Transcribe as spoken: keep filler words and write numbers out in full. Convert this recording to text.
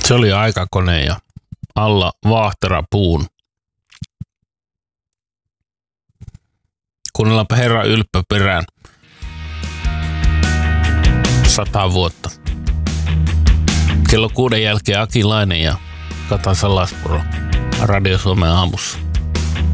Se oli aikakone ja alla vaahterapuun. Kuunnellaanpa Herra Ylppö perään. Sata vuotta. Kello kuuden jälkeen Aki Laine ja Kata Salaspuro Radio Suomen aamussa.